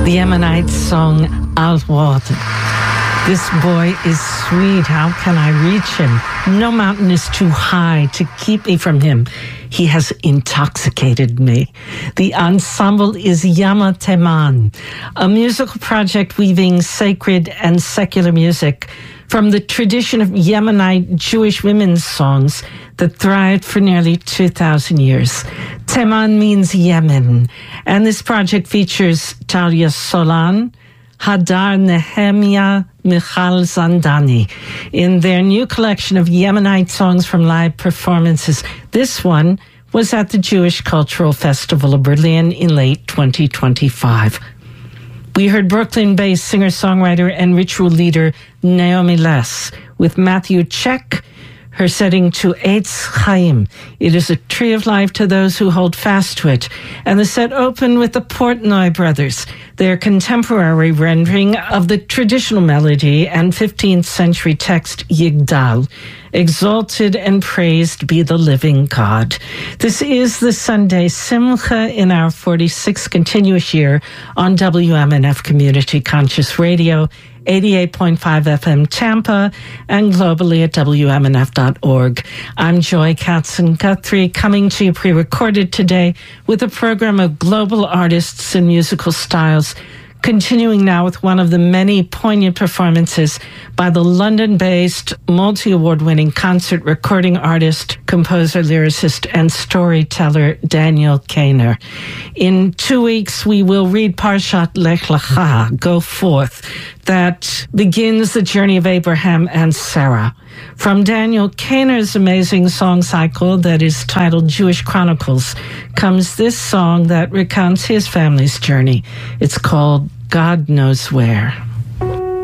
the Yemenite song Al-Wad. This boy is sweet. How can I reach him? No mountain is too high to keep me from him. He has intoxicated me. The ensemble is Yama Teman, a musical project weaving sacred and secular music from the tradition of Yemenite Jewish women's songs that thrived for nearly 2,000 years. Teman means Yemen, and this project features Talia Solan, Hadar Nehemiah, Michal Zandani in their new collection of Yemenite songs from live performances. This one was at the Jewish Cultural Festival of Berlin in late 2025. We heard Brooklyn-based singer-songwriter and ritual leader Naomi Less with Matthew Check, her setting to Eitz Chaim. It is a tree of life to those who hold fast to it. And the set opened with the Portnoy brothers, their contemporary rendering of the traditional melody and 15th century text Yigdal. Exalted and praised be the living God. This is the Sunday Simcha in our 46th continuous year on WMNF Community Conscious Radio, 88.5 FM Tampa, and globally at WMNF.org. I'm Joy Katzen-Guthrie, coming to you pre-recorded today with a program of global artists and musical styles, continuing now with one of the many poignant performances by the London-based, multi-award-winning concert recording artist, composer, lyricist, and storyteller Daniel Kaner. In 2 weeks, we will read Parshat Lech Lecha, Go Forth, that begins the journey of Abraham and Sarah. From Daniel Kaner's amazing song cycle that is titled Jewish Chronicles comes this song that recounts his family's journey. It's called God Knows Where.